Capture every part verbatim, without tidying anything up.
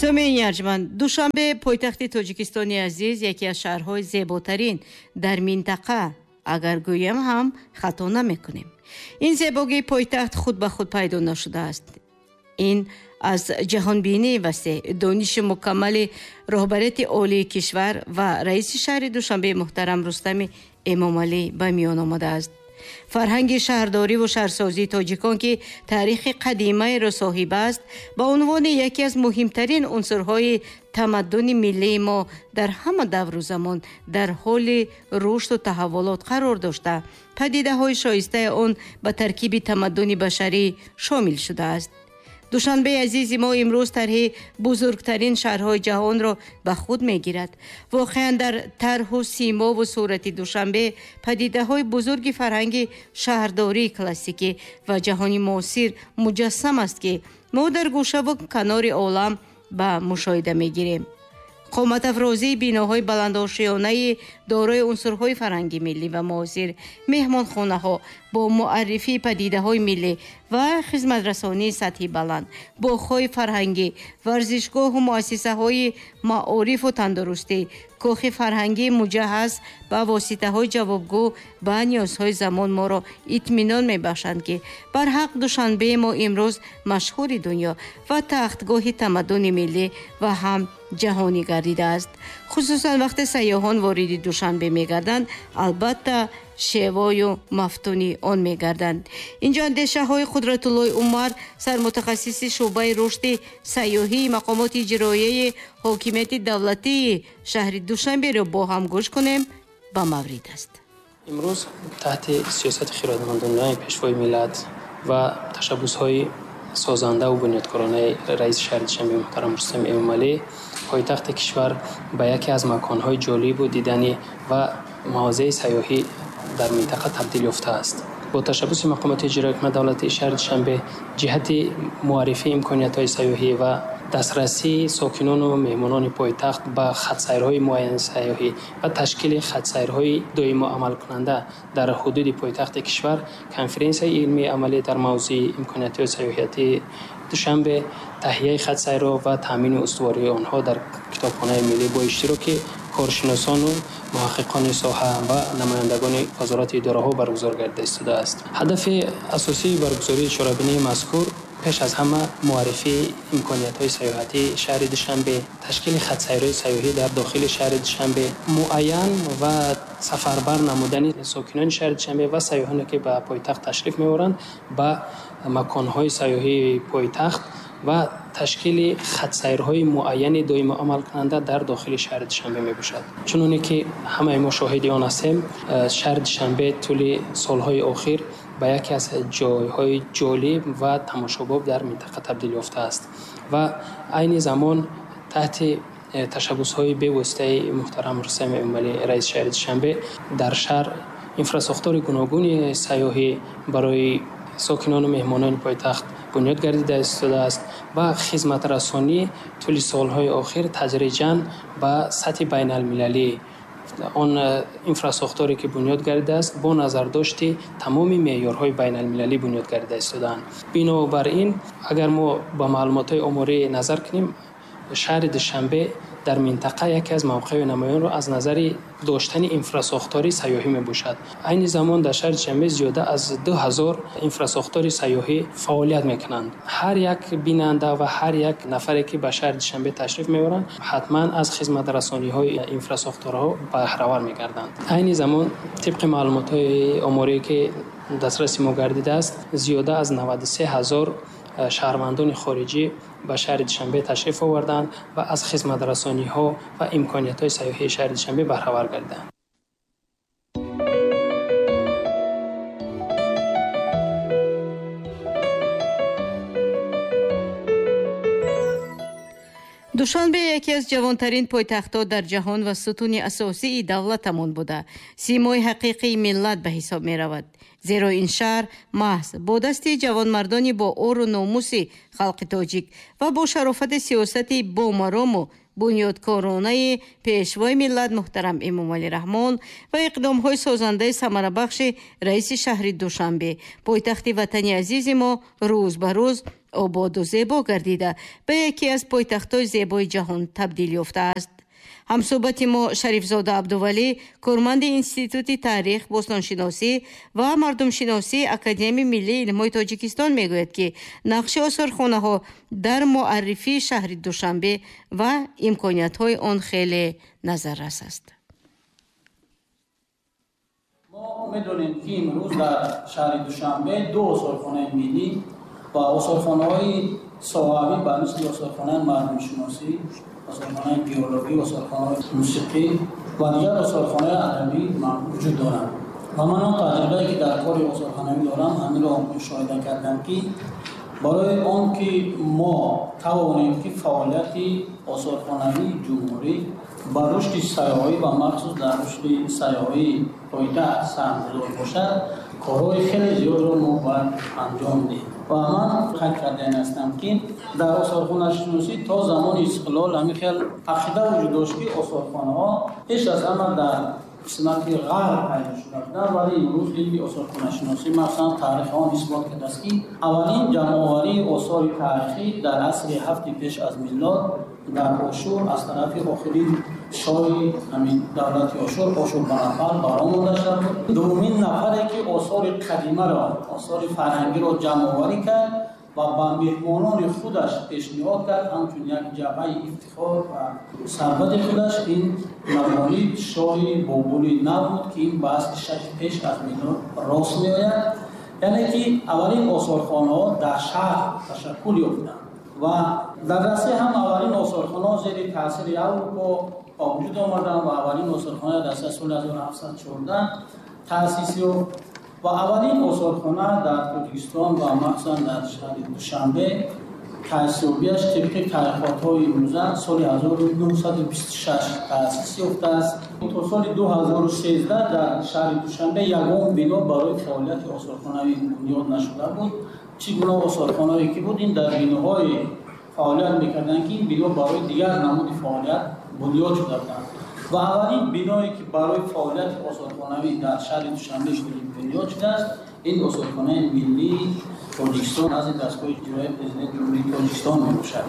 سامعین ارجمند، دوشنبه پایتخت تاجیکستان عزیز یکی از شهرهای زیباترین در منطقه، اگر گویم هم خطا نمیکنیم. این زیبایی پایتخت خود به خود پیدا نشده است. این از جهانبینی وسیع، دانش مکمل رهبریت عالی کشور و رئیس شهر دوشنبه محترم رستم امامعلی به میان آمده است. فرهنگ شهرداری و شهرسازی تاجیکان که تاریخ قدیمی را صاحب است، به عنوان یکی از مهمترین عنصرهای تمدن ملی ما در همه دور و زمان در حال رشد و تحولات قرار داشته، پدیده‌های شایسته آن به ترکیب تمدن بشری شامل شده است. دوشنبه عزیز ما امروز طرح بزرگترین شهرهای جهان را به خود میگیرد. واقعا در طرح و سیما و صورت دوشنبه پدیده های بزرگ فرهنگ شهرداری کلاسیکی و جهانی معاصر مجسم است که ما در گوشه و کنار عالم به مشاهده میگیریم. قامت افرازی بیناهای بلندآشیانه دارای عنصرهای فرهنگی ملی و معاصر، مهمانخانه ها با معرفی پدیده های ملی و خدمت رسانی سطحی بلند، باغ‌های فرهنگی، ورزشگاه و مؤسسه های معارف و تندرستی، کاخ فرهنگی مجهز به واسطه های جوابگو به نیازهای زمان ما را اطمینان میبخشند که بر حق دوشنبه ما امروز مشهور دنیا و تختگاه تمدن ملی و هم جهانی گردیده است. خصوصا وقت سیاحان وارد دوشنبه میگردند، البته شیوای و مفتونی آن میگردند. اینجا اندیشه های قدرت الله عمر، سرمتخصص شعبه رشد سیاحی مقامات اجرایی حاکمیت دولتی شهر دوشنبه را با هم گوش کنیم. با مورد است. امروز تحت سیاست خیراتمندانه پیشوای ملت و تشبوس های سازنده و بنیادکارانه رئیس شهر دوشنبه محترم رستم امامعلی، پایتخت کشور به یکی از مکان‌های جالب و دیدنی و مواضع سیاحی در منطقه تبدیل یافته است. با تشبوس مقامات اجرایی حکومت دولتی شهر دوشنبه جهت معرفی امکانیت‌های سیاحی و دسترسی ساکنان و مهمانان پایتخت به خط‌سیرهای معین سیاحی و تشکیل خط‌سیرهای دائم و عمل کننده در حدود پایتخت کشور، کنفرانس‌های علمی عملی در موضوع امکانیت‌های سیاحتی دوشنبه، تهیه خط‌سیرها و تامین استواری آنها در کتابخانه ملی با اشتراک کارشناسان و محققان ساحه و نمایندگان وزارت اداره‌ها برگزار گردیده است. هدف اساسی برگزاری چهاربینی مذکور پیش از همه معرفی امکانیت‌های سیاحتی شهر دوشنبه، تشکیل خط‌سیرهای سیاحی در داخل شهر دوشنبه، معین و سفربر نمودن ساکنان شهر دوشنبه و سیاحانی که به پایتخت تشریف می‌آورند به مکان‌های سیاحی پایتخت و تشکیل خط‌سیرهای معین دائم عمل کننده در داخل شهر دوشنبه میباشد. چنانه که همه ما شاهد آن هستیم، شهر دوشنبه طول سالهای اخیر به یکی از جایهای جالب و تماشاباب در منطقه تبدیل یافته است و عین زمان تحت تشبوس‌های به واسطه محترم رستم امامعلی رئیس شهر دوشنبه در شهر انفراستراکچور گوناگون سیاحی برای ساکنان و مهمانان پایتخت بنیاد گردیده ایستاده است و خدمت رسانی طول سالهای اخیر تدریجاً به سطح بین المللی آن انفراستراکچوری که بنیاد گردیده است با نظر داشته تمام معیارهای بین المللی بنیاد گردیده ایستادند. بنابراین اگر ما با معلومات آماری نظر کنیم، شهر دوشنبه در منطقه یکی از موقع نمایان را از نظر داشتن انفراستراکچور سیاحی میباشد. عین زمان در شهر دوشنبه زیاده از دو هزار انفراستراکچور سیاحی فعالیت میکنند. هر یک بیننده و هر یک نفری که به شهر دوشنبه تشریف میبرند حتما از خدمت رسانی های انفراستراکچورها بهره‌ور میگردند. عین زمان طبق معلومات های آماری که دسترسی ما گردیده است، زیاده از نود و سه هزار شهروندان خارجی به شهر دوشنبه تشریف آوردند و از خدمت رسانی ها و امکانیت های سیاحی شهر دوشنبه بهره‌ور گردیدند. دوشنبه یکی از جوانترین پایتخت‌ها در جهان و ستون اساسی دولتمان بوده، سیمای حقیقی ملت به حساب می رود. زیرا این شهر محض با دست جوانمردانی با اور و ناموس خلق تاجیک و با شرافت سیاست با مرام و бунёдкоронаи пешвои миллат муҳтарам Эмомалӣ Раҳмон ва иқдомҳои созандаи самарабахши раиси шаҳри Душанбе пойтахти ватани азизи мо рӯз ба рӯз ободу зебо гардида ба яке аз пойтахтҳои зебои ҷаҳон табдил ёфтааст. ҳамсӯҳбати мо Шарифзода Абдувалӣ, корманди Институти таърих, бостоншиносӣ ва мардумшиносии Академияи Миллии илмҳои Тоҷикистон мегӯяд, ки нақши осорхонаҳо дар муаррифии шаҳри Душанбе ва имкониятҳои он хеле назаррас аст. мо медонем ки имрӯз дар шаҳри Душанбе ду осорхонаи миллӣ ва осорхонаҳои соҳавӣ ба мисли осорхонаи мардумшиносӣ, осорхонаи геологӣ, осорхонаи мусиқӣ ва дигар осорхонаи адабӣ вуҷуд доранд. ва ман он таҷрибае ки дар кори осорхонавӣ дорам, ҳаминро мушоҳида кардам, ки барои он ки мо тавонем ки фаъолияти осорхонавии ҷумҳурӣ ба рушди сайёҳӣ ва махсус дар рушди сайёҳии пойтахт сармазор бошад, корҳои хеле зиёдро мо бояд анҷом диҳем. ва ман қайд карда ҳастам, ки дар осорхонашиносӣ то замони истиқлол ҳамин хел ақида вуҷуд дошт, ки осорхонаҳо пеш аз ҳама дар қисмати ғарб пайдо шуда буданд, вале имрӯз илми осорхонашиносӣ махсусан таърихи он исбот кардааст, ки аввалин ҷамъоварии осори таърихӣ дар асри ҳафти пеш аз миллод дар Ошур аз тарафи охирин шоҳи ҳамин давлати Ошур, Ошурбанапал баромонда шуд. Дуввумин нафаре ки осори қадимаро, осори фарҳангиро ҷамъоварӣ кард ва ба меҳмонони худаш пешниҳод кард, ҳамчун як ҷабҳаи ифтихор ва сарбади худаш. ин маволид шоҳи Бобули нав буд, ки ин ба асри шаши пеш аз миллод рост меояд. яъне ки аввалин осорхонаҳо дар шаҳр ташаккул ёфтанд ва дар Россия ҳам аввалин осорхонаҳо зери таъсири Аврупо ба вуҷуд омаданд ва аввалин осорхона дар соли ҳазору ҳафтсад و чордаҳ таъсис ёфт ва аввалин осорхона дар Тоҷикистон ва махсусан дар шаҳри Душанбе таъсисёбиаш тибқи таҳқиқотҳои имрӯза соли ҳазору нуҳсаду бисту шаш таъсис ёфтааст. то соли ду ҳазору сездаҳ дар шаҳри Душанбе ягон бино барои фаъолияти осорхонавӣ бунёд нашуда буд. чӣ гуна осорхонаҳое ки буд, ин дар биноҳое фаъолият мекарданд, ки ин бино барои дигар намуди фаъолият бунёд шуда буданд. ва аввалин биное ки барои фаъолияти осорхонавӣ дар шаҳри Душанбе бунёд шудааст, ин осорхонаи миллии Тоҷикистон аз дастгоҳи иҷроии президенти ҷумҳурии Тоҷикистон мебошад.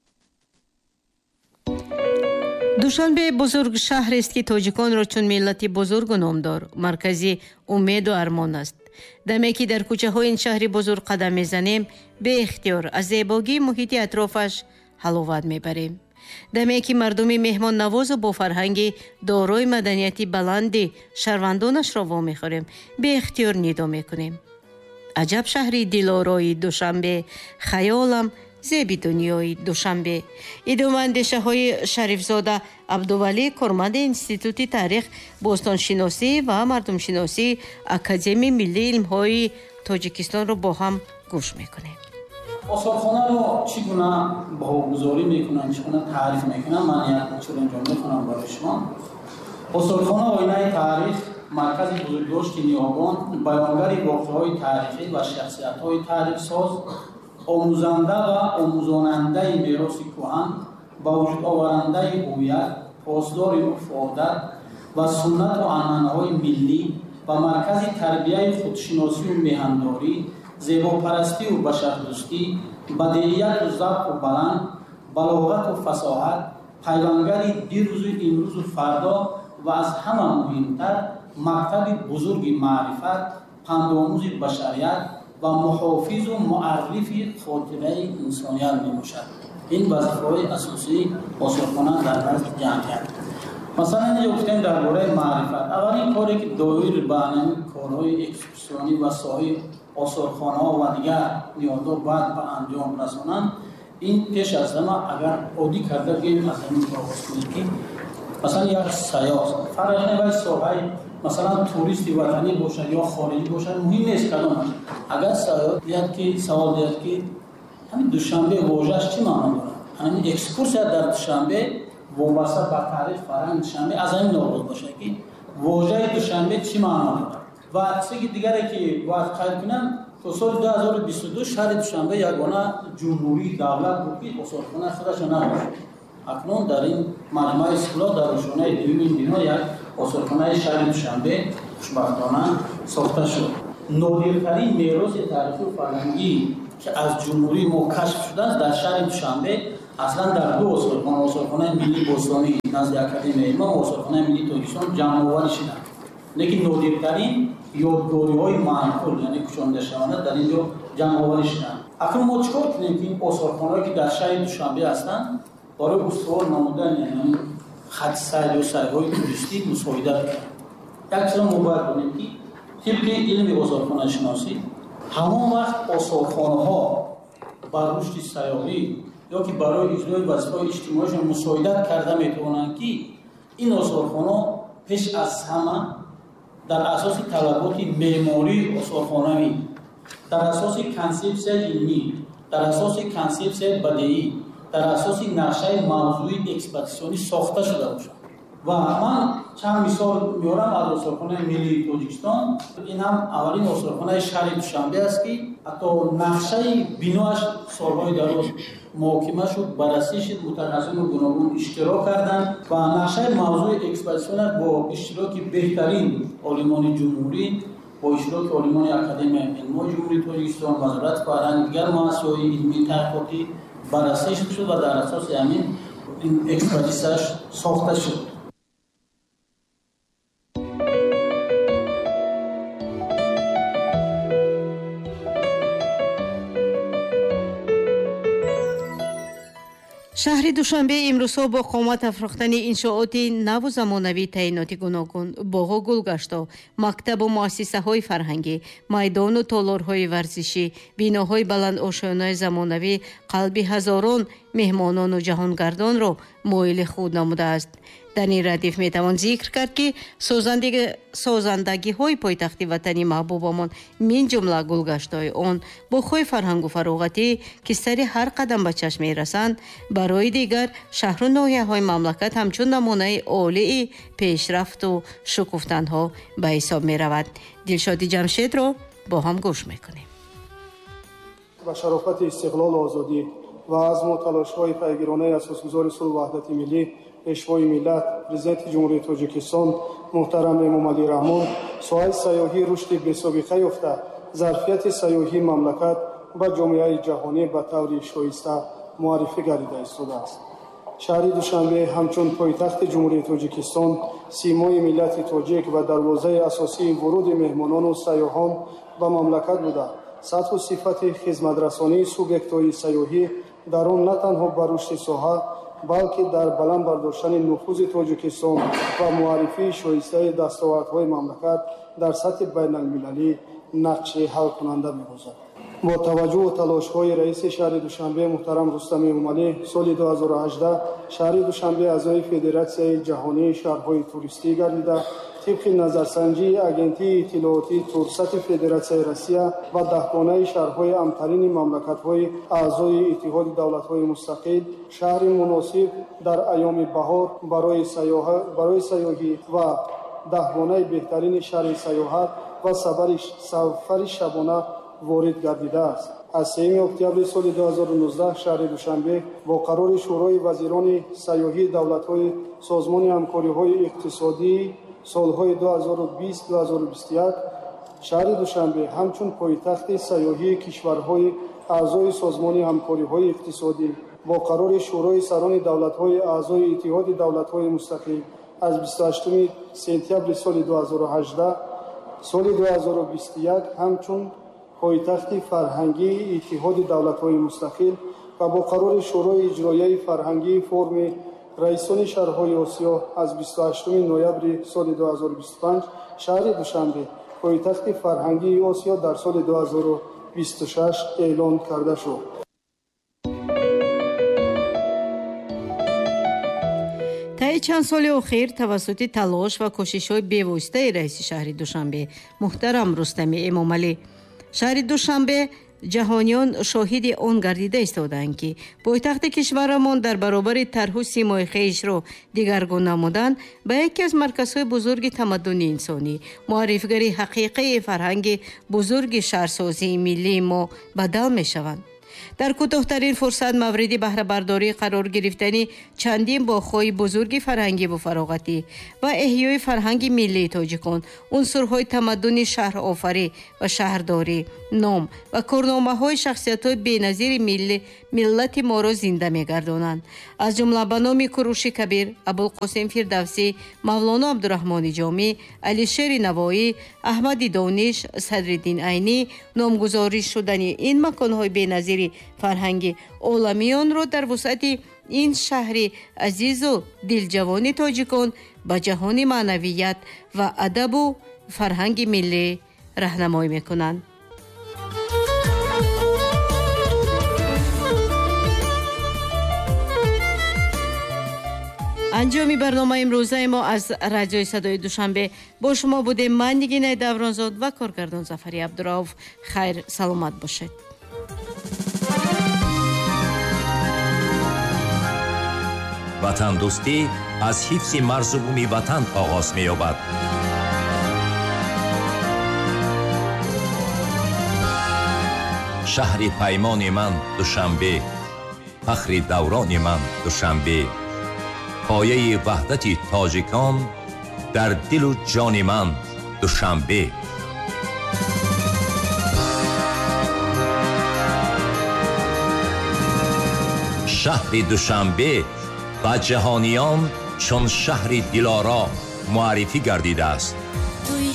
душанбе бузург шаҳрест, ки тоҷиконро чун миллати бузургу номдор, маркази умеду армон аст. даме ки дар кӯчаҳои ин шаҳри бузург қадам мезанем, беихтиёр аз зебогии муҳити атрофаш ҳаловат мебарем. даме ки мардуми меҳмоннавозу бо фарҳанги дорои маданияти баланди шарвандонашро вомехӯрем, беихтиёр нидо мекунем: аҷаб шаҳри дилорои Душанбе, хаёлам зеби дунёи Душанбе. идома андешаҳои Шарифзода Абдувалӣ, корманди Институти таърих, бостоншиносӣ ва мардумшиносии Академияи Миллии илмҳои Тоҷикистонро бо ҳам гӯш мекунем. осорхонаро чӣ гуна баҳогузорӣ мекунанд, чӣ гуна таъриф мекунанд, ман як чунинҷо мехонам барои шумо. осорхона оинаи таърих, маркази бузургдошти ниёбон, баёнгари воқеаҳои таърихӣ ва шахсиятҳои таърихсоз, омӯзанда ва омӯзонандаи мероси кӯҳан, ба вуҷудоварандаи ҳувият, посдори урфу одат ва суннату анъанаҳои миллӣ ва маркази тарбияи худшиносию меҳандорӣ, зебопарастию башардӯстӣ, бадеияту завқу баланд, балоғату фасоҳат, пайвангари дирӯзу имрӯзу фардо ва аз ҳама муҳимтар мактаби бузурги маърифат, пандомӯзи башарият ва муҳофизу муаррифи хотираи инсоният мебошад. ин вазифаҳои асосии осорхона дар назди ҷамъият. масалан инҷо гуфтем дар бораи маърифат, аввалин коре ки доир ба анами корҳои экскурсионӣ ва соҳаи осорхонаҳо ва дигар ниёзҳо баъд ба анҷом расонанд, ин пеш аз ҳама агар оддӣ карда биёем аз ҳамин оғоз кунем, ки масалан як сайёҳ фарқ не вай соҳаи масалан туристи ватанӣ бошад ё хориҷӣ бошад, муҳим нест кадом бошад. агар сайёҳ бияд ки савол диҳад ки ҳамин Душанбе вожааш чӣ маъно дорад, ҳамин экскурсия дар Душанбе вобаста ба таърих фарҳанги Душанбе аз ҳамин оғоз бошад, ки вожаи Душанбе чӣ маъно дорад. ва чизи дигаре ки бояд қайд кунам, то соли ду ҳазору бисту ду шаҳри Душанбе ягона ҷумҳурии давлат буд, ки осорхонаи худашро надошт. акнун дар ин маҷмӯаи сулҳ дар ошонаи дуюмин бино як осорхонаи шаҳри Душанбе хушбахтона сохта шуд. нодиртарин мероси таърихи фарҳангӣ ки аз ҷумҳурии мо кашф шудааст дар шаҳри Душанбе аслан дар ду осорхона, осорхонаи миллии бостонӣ назди академияи илм ва осорхонаи миллии Тоҷикистон ҷамъоварӣ шуданд. лекин нодиртарин ёдгориҳои маъқул, яъне кушонидашаванда дар ин ҷо ҷамъоварӣ шуданд. акнун мо чикор кунем ки ин осорхонаҳое ки дар шаҳри Душанбе ҳастанд барои устувор намудани яъне хати сайр ё сайрҳои туристӣ мусоидат кунанд. як чизро мо бояд донем ки тибқи илми осорхонашиносӣ ҳамон вақт осорхонаҳо бар рушди сайёҳӣ ё ки барои иҷрои вазифаҳои иҷтимоиашон мусоидат карда метавонанд ки ин осорхонаҳо пеш аз ҳама дар асоси талаботи меъмории осорхонавӣ, дар асоси консепсияи илмӣ, дар асоси консепсияи бадеӣ, дар асоси нақшаи мавзӯи экспозитсионӣ сохта шуда бошад. ва ман чанд мисол меорам аз осорхонаи миллии Тоҷикистон. ин ҳам аввалин осорхонаи шаҳри Душанбе аст ки ҳатто нақшаи биноаш солҳои дароз муҳокима шуд, баррасӣ шуд, мутахассисони гуногун иштирок карданд ва нақшаи мавзӯи экспозитсионаш бо иштироки беҳтарин олимони ҷумҳурӣ, бо иштироки олимони академияи илмҳои ҷумҳурии Тоҷикистон, вазорати фарҳанг, дигар муассисаҳои илмии таҳқиқотӣ баррасӣ шуд ва дар асоси ҳамин ин экспозитсияш сохта шуд. шаҳри Душанбе имрӯзҳо бо қомат афрохтани иншооти наву замонавӣ, таъиноти гуногун, боғу гулгашто, мактабу муассисаҳои фарҳангӣ, майдону толорҳои варзишӣ, биноҳои баландошонаи замонавӣ қалби ҳазорон меҳмонону ҷаҳонгардонро моили худ намудааст. дар ин радиф метавон зикр кард ки созандагиҳои пойтахти ватани маҳбубамон мин ҷумла гулгаштҳои он бо хоҳи фарҳангу фароғатӣ ки сари ҳар қадам ба чашм мерасанд, барои дигар шаҳру ноҳияҳои мамлакат ҳамчун намунаи олии пешрафту шукуфтанҳо ба ҳисоб меравад. Дилшоди Ҷамшедро бо ҳам гӯш мекунем. ба шарофати истиқлолу озодӣ ва азму талошҳои пайгиронаи асосгузори сулҳу ваҳдати миллӣ пешвои миллат, президенти ҷумҳурии Тоҷикистон муҳтарам Эмомалӣ Раҳмон соҳаи сайёҳӣ рушди бесобиқа ёфта, зарфияти сайёҳии мамлакат ба ҷомеаи ҷаҳонӣ ба таври шоиста муаррифӣ гардида истодааст. шаҳри Душанбе ҳамчун пойтахти ҷумҳурии Тоҷикистон симои миллати тоҷик ва дарвозаи асосии вуруди меҳмонону сайёҳон ба мамлакат буда, сатҳу сифати хизматрасонии субъектҳои сайёҳӣ дар он на танҳо ба рушди соҳа, балки дар баланд бардоштани нуфузи Тоҷикистон ва муаррифии шоистаи дастовардҳои мамлакат дар сатҳи байналмилалӣ нақши ҳалкунанда мебозад. бо таваҷҷӯҳу талошҳои раиси шаҳри Душанбе муҳтарам Рустам Эмомалӣ соли ду ҳазору ҳаждаҳ шаҳри Душанбе аъзои Федератсияи ҷаҳонии шаҳрҳои туристӣ гардида, тибқи назарсанҷии агентии иттилоотии Турсати Федератсияи Россия ва даҳгонаи шаҳрҳои амтарини мамлакатҳои аъзои Иттиҳоди давлатҳои мустақил шаҳри муносиб дар айёми баҳор барои сайёҳӣ ва даҳгонаи беҳтарини шаҳри сайёҳат ва сафари шабона ворид гардидааст. аз сеюми октябри соли ду ҳазору нуздаҳ шаҳри Душанбе бо қарори шӯрои вазирони сайёҳии давлатҳои созмони ҳамкориҳои иқтисодии солҳои ду ҳазору бист - ду ҳазору бисту як шаҳри Душанбе ҳамчун пойтахти сайёҳии кишварҳои аъзои созмони ҳамкориҳои иқтисодӣ бо қарори шӯрои сарони давлатҳои аъзои Иттиҳоди давлатҳои мустақил аз бисту ҳаштуми сентябри соли ду ҳазору ҳаждаҳ соли ду ҳазору бисту як ҳамчун пойтахти фарҳангии Иттиҳоди давлатҳои мустақил ва бо қарори шӯрои иҷроияи фарҳангии форуми раисони шаҳрҳои Осиё аз бисту ҳаштуми ноябри соли ду ҳазору бисту панҷ шаҳри Душанбе пойтахти фарҳангии Осиё дар соли ду ҳазору бисту шаш эълон карда шуд. таи чанд соли охир тавассути талош ва кӯшишҳои бевоситаи раиси шаҳри Душанбе муҳтарам Рустами Эмомалӣ шаҳри Душанбе ҷаҳониён шоҳиди он гардида истоданд ки пойтахти кишварамон дар баробари тарҳу симои хешро дигаргун намудан ба яке аз марказҳои бузурги тамаддуни инсонӣ, муаррифгари ҳақиқии фарҳанги бузурги шаҳрсозии миллии мо бадал мешаванд. дар кӯтоҳтарин фурсат мавриди баҳрабардорӣ қарор гирифтани чандин бохҳои бузурги фарҳангӣ бо фароғатӣ ва эҳёи фарҳанги миллии тоҷикон, унсурҳои тамаддуни шаҳроофарӣ ва шаҳрдорӣ, ном ва корномаҳои шахсиятҳои беназири милли миллати моро зинда мегардонанд. аз ҷумла ба номи Куруши Кабир, Абулқосим Фирдавсӣ, Мавлоно Абдурахмони Ҷомӣ, Алишери Навоӣ, Аҳмади Дониш, Садриддин Айнӣ номгузорӣ шудани ин маконҳои беназири фарҳанги оламиёнро дар вусъати ин шаҳри азизу дилҷавони тоҷикон ба ҷаҳони маънавият ва адабу фарҳанги миллӣ раҳнамоӣ мекунанд. анҷоми барномаи имрӯзаи мо аз радиои садои душанбе бо шумо будем. ман Нигинаи Давронзод ва коргардон Зафари Абдураов. хайр, саломат бошед. ватандӯстӣ аз ҳифзи марзу бӯми ватан оғоз меёбад. шаҳри паймони ман Душанбе, фахри даврони ман Душанбе, пояи ваҳдати тоҷикон дар дилу ҷони ман Душанбе. шаҳри Душанбе ба ҷаҳониён чун шаҳри дилоро муаррифӣ гардидааст.